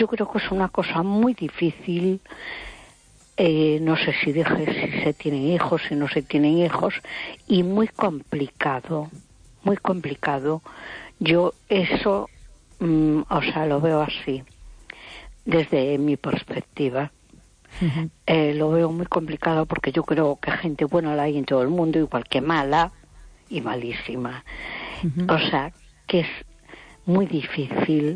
yo creo que es una cosa muy difícil. No sé si se tienen hijos, si no se tienen hijos, y muy complicado. Yo eso, lo veo así, desde mi perspectiva. Lo veo muy complicado porque yo creo que gente buena la hay en todo el mundo, igual que mala y malísima. O sea, que es muy difícil,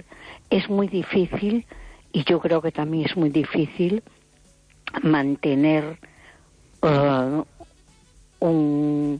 y yo creo que también es muy difícil mantener un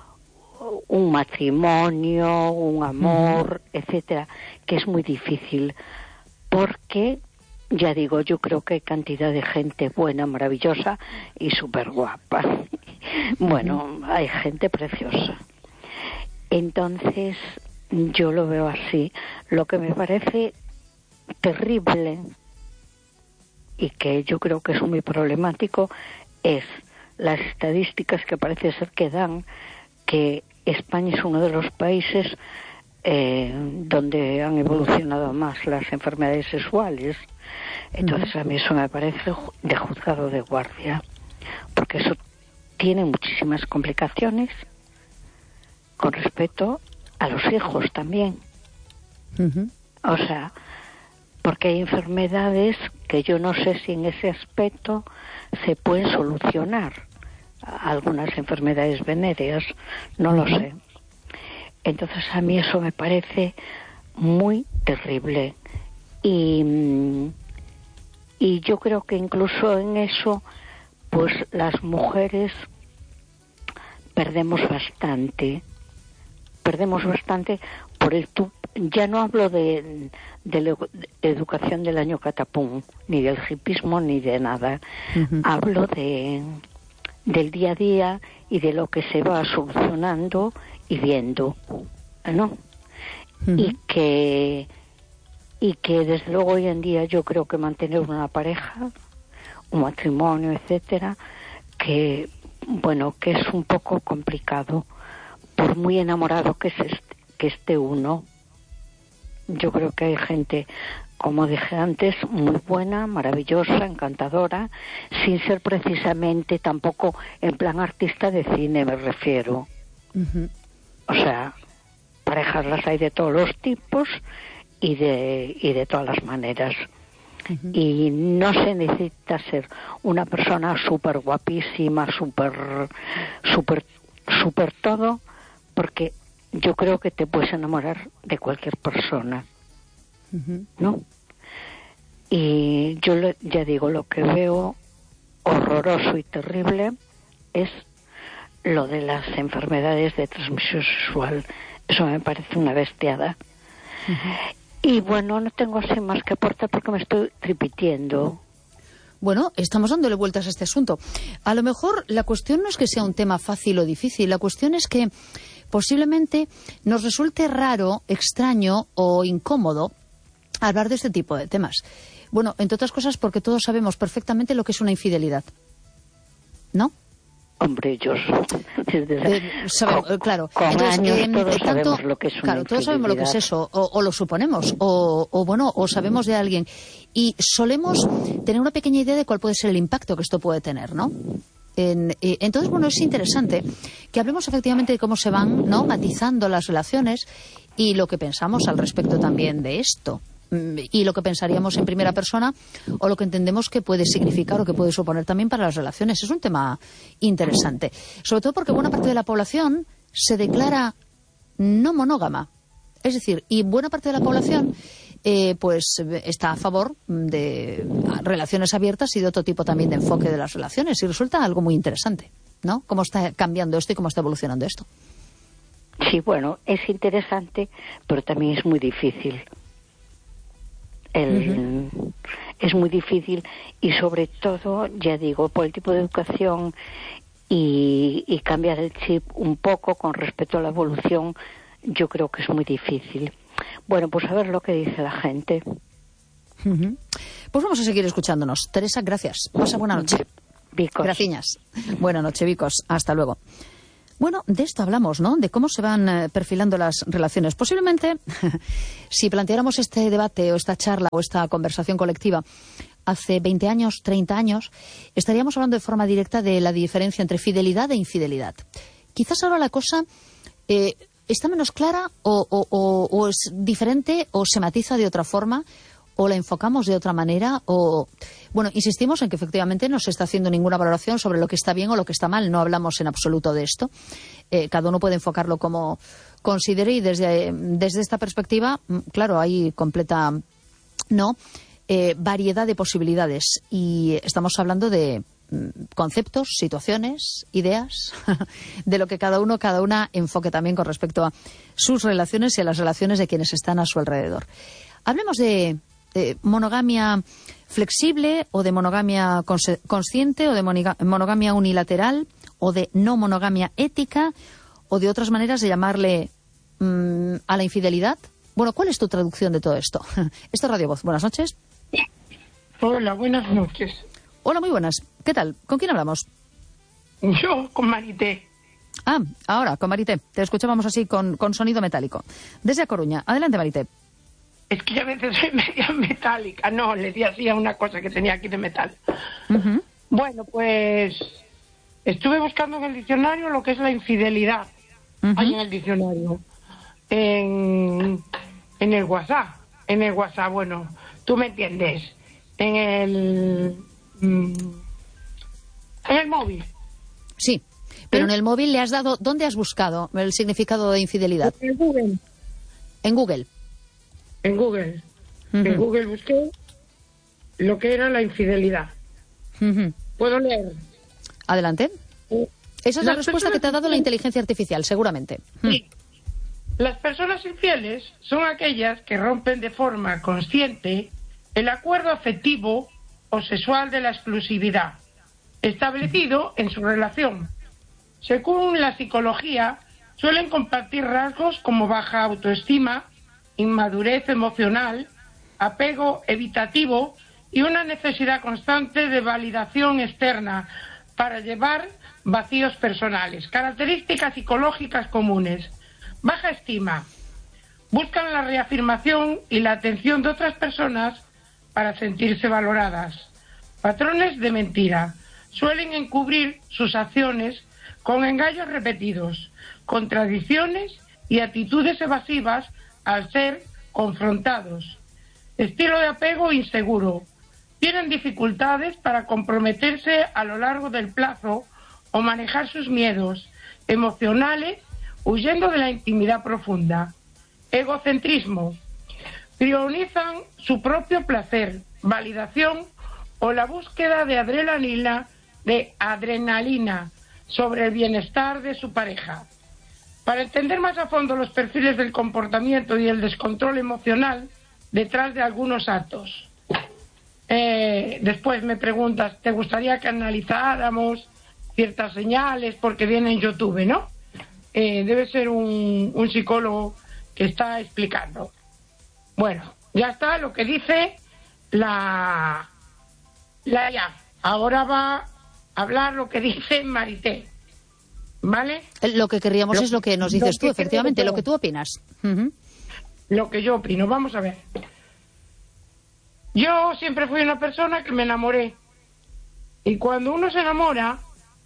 matrimonio, un amor, etcétera, que es muy difícil, porque ya digo, yo creo que hay cantidad de gente buena, maravillosa y súper guapa. Bueno, hay gente preciosa. Entonces, yo lo veo así. Lo que me parece terrible y que yo creo que es muy problemático es las estadísticas que parece ser que dan que España es uno de los países donde han evolucionado más las enfermedades sexuales. Entonces a mí eso me parece de juzgado de guardia, porque eso tiene muchísimas complicaciones con respecto a los hijos también. O sea, porque hay enfermedades que yo no sé si en ese aspecto se pueden solucionar. Algunas enfermedades venéreas, no lo sé. Entonces a mí eso me parece muy terrible. Y yo creo que incluso en eso, pues las mujeres perdemos bastante por ya no hablo de la educación del año catapum, ni del hipismo, ni de nada. Hablo del día a día y de lo que se va solucionando y viendo, ¿no? Y que desde luego hoy en día yo creo que mantener una pareja, un matrimonio, etcétera, que es un poco complicado, por muy enamorado que esté uno. Yo creo que hay gente, como dije antes, muy buena, maravillosa, encantadora, sin ser precisamente tampoco en plan artista de cine, me refiero. O sea, parejas las hay de todos los tipos y de todas las maneras. Y no se necesita ser una persona súper guapísima, súper todo, porque yo creo que te puedes enamorar de cualquier persona, ¿no? Y yo ya digo, lo que veo horroroso y terrible es lo de las enfermedades de transmisión sexual. Eso me parece una bestiada. Y bueno, no tengo así más que aportar porque me estoy repitiendo. Bueno, estamos dándole vueltas a este asunto. A lo mejor la cuestión no es que sea un tema fácil o difícil, la cuestión es que posiblemente nos resulte raro, extraño o incómodo hablar de este tipo de temas. Bueno, entre otras cosas porque todos sabemos perfectamente lo que es una infidelidad, ¿no? Hombre, yo claro. Con entonces, años todos sabemos lo que es una claro, todos sabemos lo que es eso, o lo suponemos, o sabemos de alguien. Y solemos tener una pequeña idea de cuál puede ser el impacto que esto puede tener, ¿no? Entonces, bueno, es interesante que hablemos efectivamente de cómo se van, ¿no?, matizando las relaciones y lo que pensamos al respecto también de esto. Y lo que pensaríamos en primera persona o lo que entendemos que puede significar o que puede suponer también para las relaciones. Es un tema interesante. Sobre todo porque buena parte de la población se declara no monógama. Es decir, y buena parte de la población pues está a favor de relaciones abiertas y de otro tipo también de enfoque de las relaciones. Y resulta algo muy interesante, ¿no? Cómo está cambiando esto y cómo está evolucionando esto. Sí, bueno, es interesante, pero también es muy difícil. Es muy difícil y sobre todo, ya digo, por el tipo de educación y cambiar el chip un poco con respecto a la evolución, yo creo que es muy difícil. Bueno, pues a ver lo que dice la gente. Pues vamos a seguir escuchándonos. Teresa, gracias. Pasa buena noche. Vicos. Graciñas. Buena noche, Vicos. Hasta luego. Bueno, de esto hablamos, ¿no? De cómo se van perfilando las relaciones. Posiblemente, si planteáramos este debate o esta charla o esta conversación colectiva hace 20 años, 30 años, estaríamos hablando de forma directa de la diferencia entre fidelidad e infidelidad. Quizás ahora la cosa está menos clara o es diferente o se matiza de otra forma o la enfocamos de otra manera o... Bueno, insistimos en que efectivamente no se está haciendo ninguna valoración sobre lo que está bien o lo que está mal. No hablamos en absoluto de esto. Cada uno puede enfocarlo como considere y desde esta perspectiva, claro, hay completa variedad de posibilidades. Y estamos hablando de conceptos, situaciones, ideas, de lo que cada una enfoque también con respecto a sus relaciones y a las relaciones de quienes están a su alrededor. Hablemos de monogamia flexible o de monogamia consciente o de monogamia unilateral o de no monogamia ética o de otras maneras de llamarle a la infidelidad. Bueno, ¿cuál es tu traducción de todo esto? Esto es Radio Voz. Buenas noches. Hola, buenas noches. Hola, muy buenas. ¿Qué tal? ¿Con quién hablamos? Yo, con Marité. Ah, ahora, con Marité. Te escuchábamos así con sonido metálico. Desde A Coruña. Adelante, Marité. Es que a veces soy media metálica. No, le di así a una cosa que tenía aquí de metal. Uh-huh. Bueno, pues estuve buscando en el diccionario lo que es la infidelidad. Uh-huh. Hay en el diccionario. En el WhatsApp. En el WhatsApp, bueno, tú me entiendes. En el móvil. Sí, pero en el móvil le has dado... ¿Dónde has buscado el significado de infidelidad? En Google. En Google. En Google. Uh-huh. En Google busqué lo que era la infidelidad. Uh-huh. ¿Puedo leer? Adelante. Esa es la respuesta que te ha dado la inteligencia artificial, seguramente. Sí. Las personas infieles son aquellas que rompen de forma consciente el acuerdo afectivo o sexual de la exclusividad establecido en su relación. Según la psicología, suelen compartir rasgos como baja autoestima, inmadurez emocional, apego evitativo y una necesidad constante de validación externa para llevar vacíos personales. Características psicológicas comunes: baja estima. Buscan la reafirmación y la atención de otras personas para sentirse valoradas. Patrones de mentira. Suelen encubrir sus acciones con engaños repetidos, contradicciones y actitudes evasivas al ser confrontados. Estilo de apego inseguro. Tienen dificultades para comprometerse a lo largo del plazo o manejar sus miedos emocionales, huyendo de la intimidad profunda. Egocentrismo. Priorizan su propio placer, validación o la búsqueda de adrenalina sobre el bienestar de su pareja. Para entender más a fondo los perfiles del comportamiento y el descontrol emocional detrás de algunos actos. Después me preguntas, ¿te gustaría que analizáramos ciertas señales? Porque viene en YouTube, ¿no? Debe ser un psicólogo que está explicando. Bueno, ya está lo que dice la IA. Ahora va a hablar lo que dice Marité. ¿Vale? Lo que querríamos es lo que nos dices tú, efectivamente, lo que tú opinas. Uh-huh. Lo que yo opino, vamos a ver. Yo siempre fui una persona que me enamoré. Y cuando uno se enamora,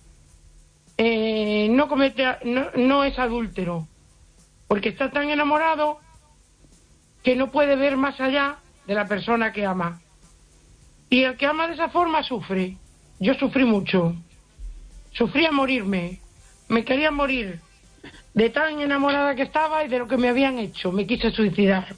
no es adúltero. Porque está tan enamorado que no puede ver más allá de la persona que ama. Y el que ama de esa forma sufre. Yo sufrí mucho. Sufrí a morirme. Me quería morir de tan enamorada que estaba y de lo que me habían hecho. Me quise suicidar.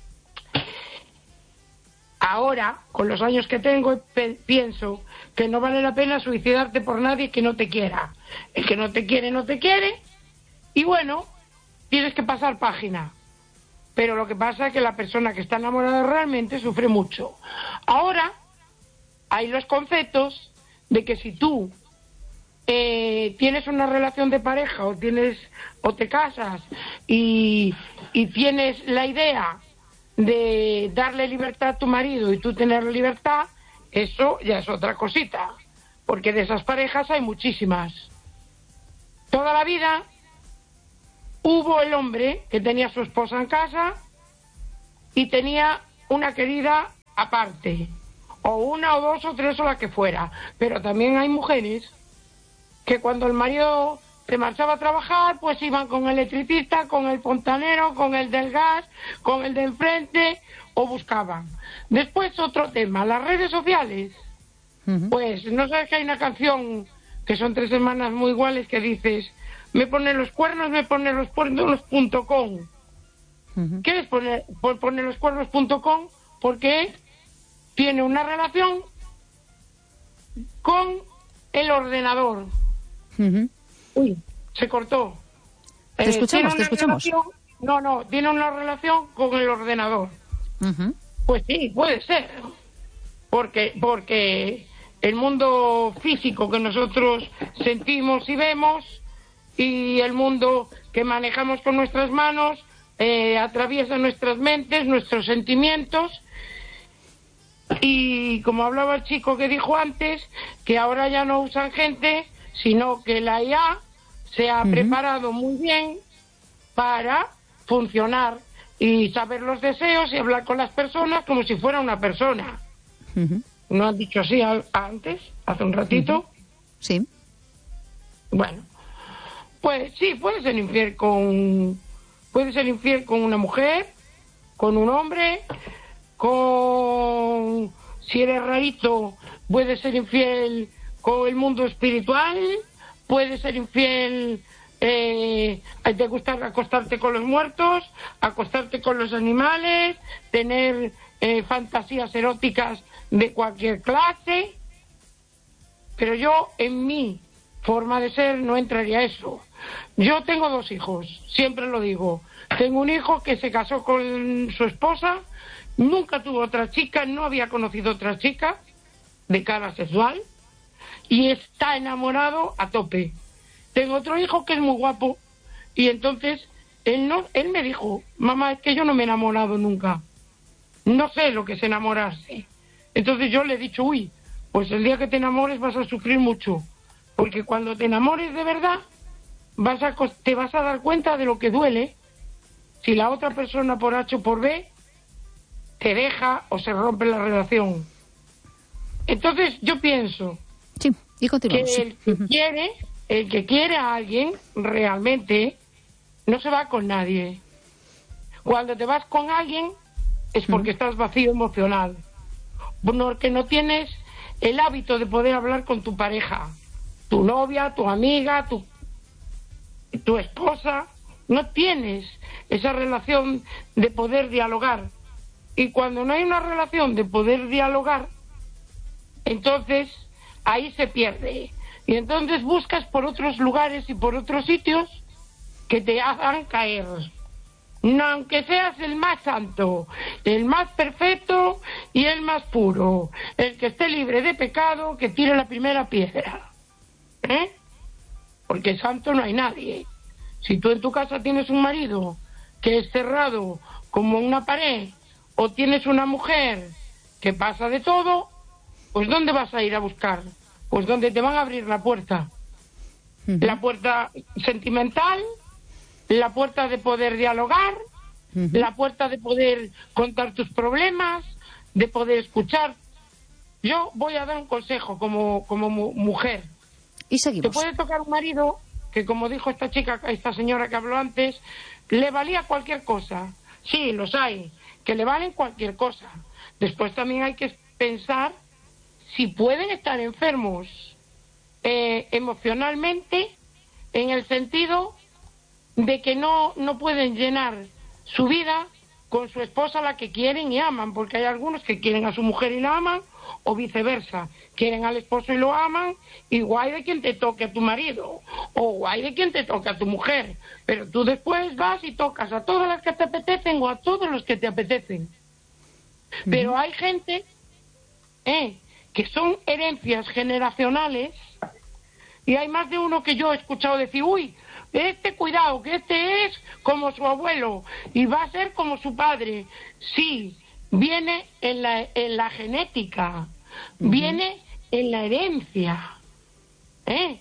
Ahora, con los años que tengo, pienso que no vale la pena suicidarte por nadie que no te quiera. El que no te quiere, no te quiere. Y bueno, tienes que pasar página. Pero lo que pasa es que la persona que está enamorada realmente sufre mucho. Ahora, hay los conceptos de que si tú tienes una relación de pareja o te casas y tienes la idea de darle libertad a tu marido y tú tener libertad, eso ya es otra cosita, porque de esas parejas hay muchísimas. toda la vida hubo el hombre que tenía a su esposa en casa y tenía una querida aparte, o una o dos o tres o la que fuera. Pero también hay mujeres que cuando el marido se marchaba a trabajar, pues iban con el electricista, con el fontanero, con el del gas, con el de enfrente, o buscaban. Después otro tema, las redes sociales. Pues no sabes que hay una canción que son 3 hermanas muy iguales que dices, me pone los cuernos .com. ¿Qué es poner los cuernos.com? Porque tiene una relación con el ordenador. Uy, se cortó. Te escuchamos. Tiene una relación con el ordenador. Pues sí, puede ser. Porque el mundo físico que nosotros sentimos y vemos y el mundo que manejamos con nuestras manos atraviesa nuestras mentes, nuestros sentimientos. Y como hablaba el chico que dijo antes, que ahora ya no usan gente, sino que la IA se ha preparado muy bien para funcionar y saber los deseos y hablar con las personas como si fuera una persona. ¿No han dicho así antes, hace un ratito? Sí. Bueno, pues sí, puede ser infiel con una mujer, con un hombre, si eres rarito, puede ser infiel con el mundo espiritual, puede ser infiel de gustar acostarte con los muertos, acostarte con los animales, tener fantasías eróticas de cualquier clase. Pero yo, en mi forma de ser, no entraría a eso. Yo tengo 2 hijos, siempre lo digo. Tengo un hijo que se casó con su esposa, nunca tuvo otra chica, no había conocido otra chica de cara sexual y está enamorado a tope. Tengo otro hijo que es muy guapo y entonces él me dijo, mamá, es que yo no me he enamorado nunca, no sé lo que es enamorarse. Entonces yo le he dicho, uy, pues el día que te enamores vas a sufrir mucho, porque cuando te enamores de verdad te vas a dar cuenta de lo que duele si la otra persona por H o por B te deja o se rompe la relación. Entonces yo pienso que el que quiere a alguien realmente no se va con nadie. Cuando te vas con alguien es porque estás vacío emocional, porque no tienes el hábito de poder hablar con tu pareja, tu novia, tu amiga, tu esposa. No tienes esa relación de poder dialogar. Y cuando no hay una relación de poder dialogar, entonces ahí se pierde. Y entonces buscas por otros lugares y por otros sitios que te hagan caer. No, aunque seas el más santo, el más perfecto y el más puro, el que esté libre de pecado, que tire la primera piedra. Porque santo no hay nadie. Si tú en tu casa tienes un marido que es cerrado como una pared, o tienes una mujer que pasa de todo, pues ¿dónde vas a ir a buscar? Pues donde te van a abrir la puerta. La puerta sentimental, la puerta de poder dialogar, la puerta de poder contar tus problemas, de poder escuchar. Yo voy a dar un consejo como mujer. Y seguimos. Te puede tocar un marido que, como dijo esta señora que habló antes, le valía cualquier cosa. Sí, los hay, que le valen cualquier cosa. Después también hay que pensar si pueden estar enfermos emocionalmente, en el sentido de que no pueden llenar su vida con su esposa, la que quieren y aman, porque hay algunos que quieren a su mujer y la aman, o viceversa, quieren al esposo y lo aman, y guay de quien te toque a tu marido, o guay de quien te toque a tu mujer, pero tú después vas y tocas a todas las que te apetecen o a todos los que te apetecen. Pero hay gente que son herencias generacionales, y hay más de uno que yo he escuchado decir, uy, cuidado, que es como su abuelo y va a ser como su padre. Sí, viene en la genética, viene en la herencia.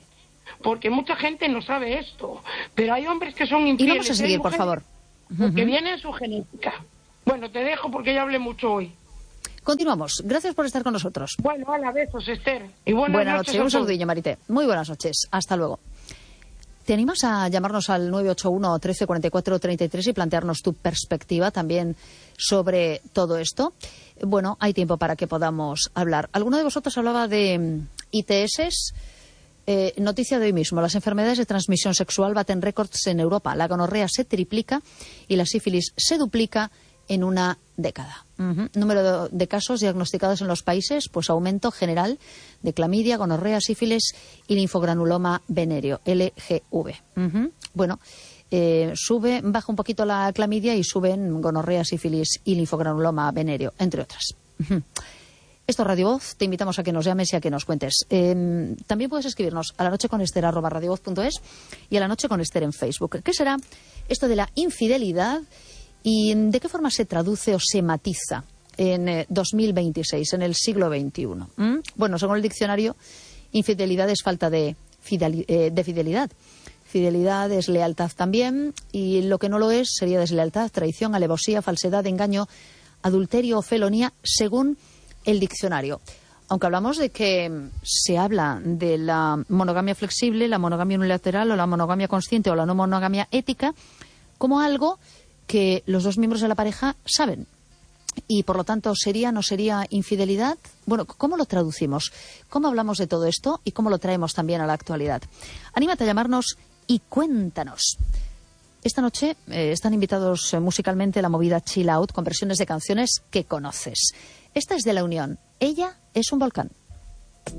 porque mucha gente no sabe esto, pero hay hombres que son infieles. Y vamos a seguir, por favor. Que viene en su genética. Bueno, te dejo porque ya hablé mucho hoy. Continuamos. Gracias por estar con nosotros. Bueno, hola, besos, Esther. Y buenas noches. Un saludillo, Marité. Muy buenas noches. Hasta luego. ¿Te animas a llamarnos al 981 13 44 33 y plantearnos tu perspectiva también sobre todo esto? Bueno, hay tiempo para que podamos hablar. ¿Alguno de vosotros hablaba de ITS? Noticia de hoy mismo. Las enfermedades de transmisión sexual baten récords en Europa. La gonorrea se triplica y la sífilis se duplica en una década. Número de casos diagnosticados en los países, pues aumento general de clamidia, gonorrea, sífilis y linfogranuloma venéreo, LGV. Bueno, baja un poquito la clamidia y suben gonorrea, sífilis y linfogranuloma venéreo, entre otras. Esto es Radio Voz, te invitamos a que nos llames y a que nos cuentes. También puedes escribirnos a lanocheconester@radiovoz.es y a La Noche con Ester en Facebook. ¿Qué será esto de la infidelidad y de qué forma se traduce o se matiza en 2026, en el siglo XXI? Bueno, según el diccionario, infidelidad es falta de fidelidad. Fidelidad es lealtad también, y lo que no lo es sería deslealtad, traición, alevosía, falsedad, engaño, adulterio o felonía, según el diccionario. Aunque hablamos de que se habla de la monogamia flexible, la monogamia unilateral o la monogamia consciente o la no monogamia ética como algo que los dos miembros de la pareja saben. Y por lo tanto, ¿sería o no sería infidelidad? Bueno, ¿cómo lo traducimos? ¿Cómo hablamos de todo esto y cómo lo traemos también a la actualidad? Anímate a llamarnos y cuéntanos. Esta noche están invitados musicalmente a la movida Chill Out con versiones de canciones que conoces. Esta es de La Unión. Ella es un volcán.